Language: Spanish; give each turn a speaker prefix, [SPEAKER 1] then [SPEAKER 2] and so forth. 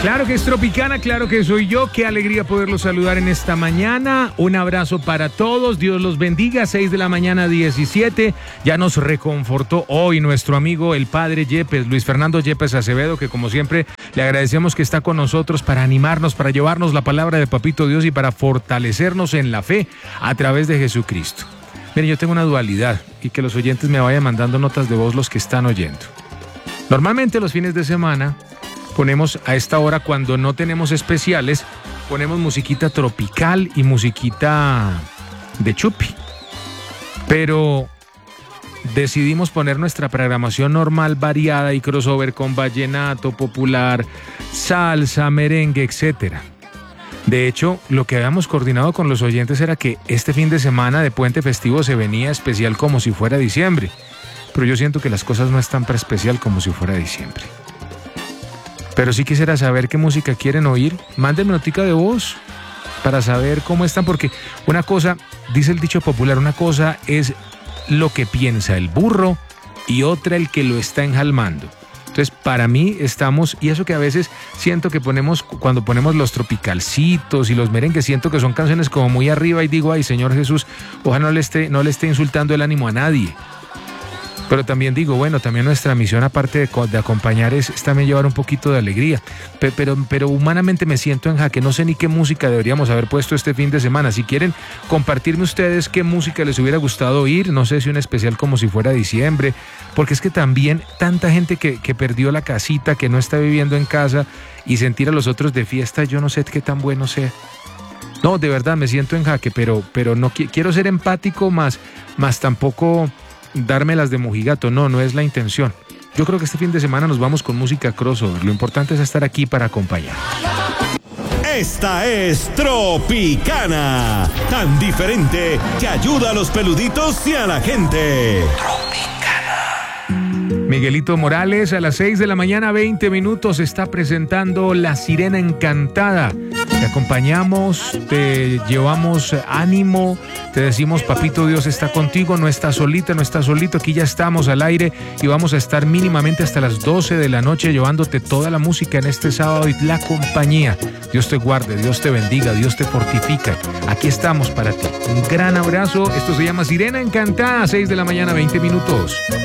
[SPEAKER 1] Claro que es Tropicana, claro que soy yo. Qué alegría poderlos saludar en esta mañana. Un abrazo para todos. Dios los bendiga. 6 de la mañana, 17. Ya nos reconfortó hoy nuestro amigo el padre Yepes, Luis Fernando Yepes Acevedo, que como siempre le agradecemos que está con nosotros para animarnos, para llevarnos la palabra de Papito Dios y para fortalecernos en la fe a través de Jesucristo. Miren, yo tengo una dualidad y que los oyentes me vayan mandando notas de voz los que están oyendo. Normalmente los fines de semana ponemos a esta hora, cuando no tenemos especiales, ponemos musiquita tropical y musiquita de chupi. Pero decidimos poner nuestra programación normal, variada y crossover con vallenato, popular, salsa, merengue, etc. De hecho, lo que habíamos coordinado con los oyentes era que este fin de semana de puente festivo se venía especial como si fuera diciembre. Pero yo siento que las cosas no están tan especial como si fuera diciembre. Pero sí quisiera saber qué música quieren oír. Mándenme notica de voz para saber cómo están, porque una cosa, dice el dicho popular, una cosa es lo que piensa el burro y otra el que lo está enjalmando. Entonces, para mí estamos, y eso que a veces siento que ponemos, cuando ponemos los tropicalcitos y los merengues, siento que son canciones como muy arriba y digo, ay, Señor Jesús, ojalá no le esté insultando el ánimo a nadie. Pero también digo, bueno, también nuestra misión, aparte de acompañar, es también llevar un poquito de alegría. Pero humanamente me siento en jaque. No sé ni qué música deberíamos haber puesto este fin de semana. Si quieren compartirme ustedes qué música les hubiera gustado oír, no sé si un especial como si fuera diciembre, porque es que también tanta gente que perdió la casita, que no está viviendo en casa, y sentir a los otros de fiesta, yo no sé qué tan bueno sea. No, de verdad, me siento en jaque, pero no quiero ser empático, más tampoco dármelas de mojigato, no es la intención. Yo creo que este fin de semana nos vamos con música crossover. Lo importante es estar aquí para acompañar.
[SPEAKER 2] Esta es Tropicana, tan diferente que ayuda a los peluditos y a la gente.
[SPEAKER 1] Miguelito Morales, a las 6 de la mañana, 20 minutos, está presentando La Sirena Encantada. Te acompañamos, te llevamos ánimo, te decimos, Papito Dios está contigo, no estás solita, no estás solito, aquí ya estamos al aire y vamos a estar mínimamente hasta las 12 de la noche llevándote toda la música en este sábado y la compañía. Dios te guarde, Dios te bendiga, Dios te fortifica. Aquí estamos para ti. Un gran abrazo, esto se llama Sirena Encantada, 6 de la mañana, 20 minutos.